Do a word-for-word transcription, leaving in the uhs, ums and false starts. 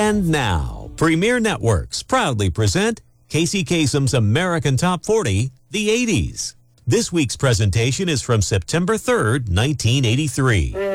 And now, Premier Networks proudly present Casey Kasem's American Top forty, the eighties. This week's presentation is from September third, nineteen eighty-three.